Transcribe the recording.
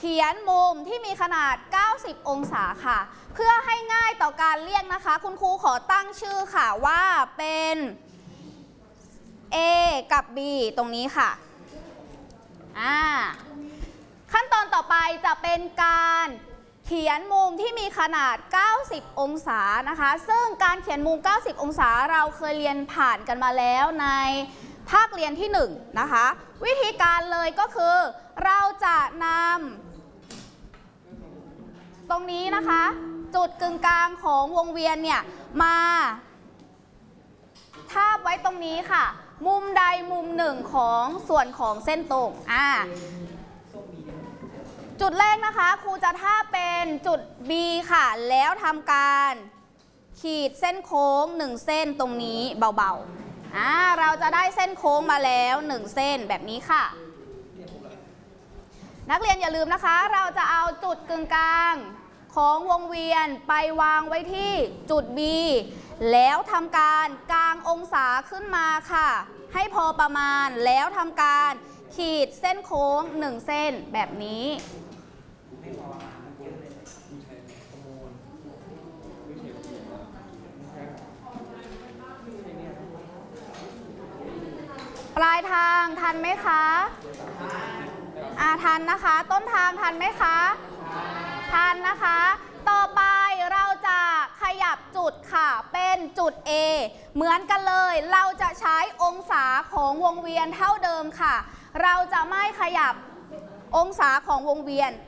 ขียนมุมที่มีขนาด 90 องศาค่ะเพื่อให้ง่ายต่อการเรียกนะคะคุณครูขอตั้งชื่อค่ะว่าเป็น A กับ B ตรงนี้ค่ะขั้นตอนต่อไปจะเป็นการเขียนมุมที่มีขนาด 90 องศานะคะซึ่งการเขียนมุม 90 องศาเราเคยเรียนผ่านกันมาแล้วในภาคเรียนที่1นะคะวิธีการเลยก็คือเราจะนำตรงนี้นะคะจุดกึ่งกลางของวงเวียนเนี่ยมาทาบไว้ตรงนี้ค่ะมุมใดมุมหนึ่งของส่วนของเส้นตรงจุดแรกนะคะครูจะทาบเป็นจุด B ค่ะแล้วทำการขีดเส้นโค้ง1เส้นตรงนี้เบาๆเราจะได้เส้นโค้งมาแล้ว1เส้นแบบนี้ค่ะนักเรียนอย่าลืมนะคะเราจะเอาจุดกึ่งกลางของวงเวียนไปวางไว้ที่จุด B แล้วทำการกางองศาขึ้นมาค่ะให้พอประมาณแล้วทำการขีดเส้นโค้ง1เส้นแบบนี้ปลายทางทันไหมคะทันนะคะต้นทางทันไหมคะทันนะคะต่อไปเราจะขยับจุดค่ะเป็นจุด A เหมือนกันเลยเราจะใช้องศาของวงเวียนเท่าเดิมค่ะเราจะไม่ขยับองศาของวงเวียน